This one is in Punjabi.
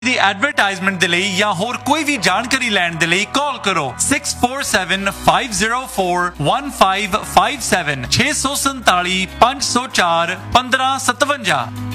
ਦੀ ਐਡਵਰਟਾਈਜ਼ਮੈਂਟ ਦੇ ਲਈ ਜਾਂ ਹੋਰ ਕੋਈ ਵੀ ਜਾਣਕਾਰੀ ਲੈਣ ਦੇ ਲਈ ਕਾਲ ਕਰੋ 6475041557 647 504 1557।